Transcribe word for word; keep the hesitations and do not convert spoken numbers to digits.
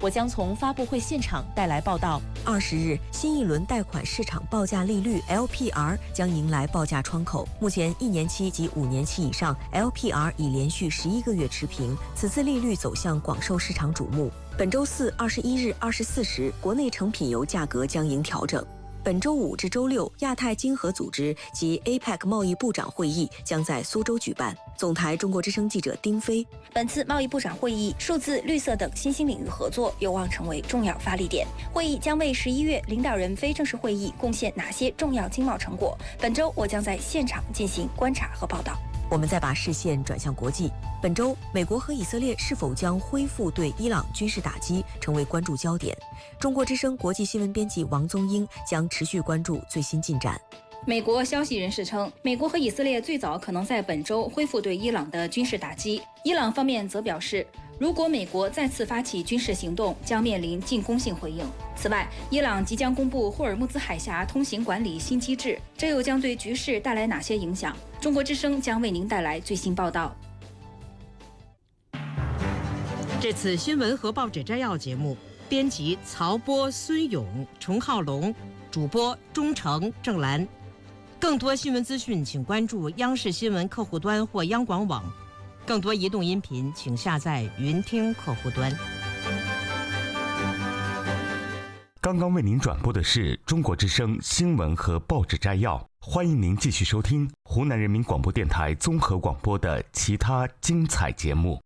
我将从发布会现场带来报道。 二十日，新一轮贷款市场报价利率 L P R 将迎来报价窗口。目前，一年期及五年期以上 L P R 已连续十一个月持平，此次利率走向广受市场瞩目。本周四二十一日二十四时，国内成品油价格将迎调整。本周五至周六，亚太经合组织及 A P E C 贸易部长会议将在苏州举办。总台中国之声记者丁飞。 本次贸易部长会议，数字、绿色等新兴领域合作有望成为重要发力点。会议将为十一月领导人非正式会议贡献哪些重要经贸成果？本周我将在现场进行观察和报道。 我们再把视线转向国际。本周，美国和以色列是否将恢复对伊朗军事打击，成为关注焦点。中国之声国际新闻编辑王宗英将持续关注最新进展。 美国消息人士称，美国和以色列最早可能在本周恢复对伊朗的军事打击。伊朗方面则表示，如果美国再次发起军事行动，将面临进攻性回应。此外，伊朗即将公布霍尔木兹海峡通行管理新机制，这又将对局势带来哪些影响？中国之声将为您带来最新报道。 这次新闻和报纸摘要节目，编辑曹波、孙勇、程浩龙，主播钟诚、郑兰。更多新闻资讯，请关注央视新闻客户端或央广网。更多移动音频，请下载云听客户端。 刚刚为您转播的是中国之声新闻和报纸摘要，欢迎您继续收听湖南人民广播电台综合广播的其他精彩节目。